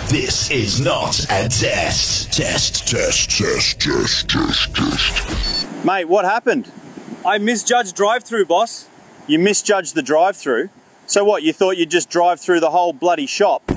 This is not a test. Test. Mate, what happened? I misjudged drive-through, boss. You misjudged the drive-through? So what, you thought you'd just drive through the whole bloody shop?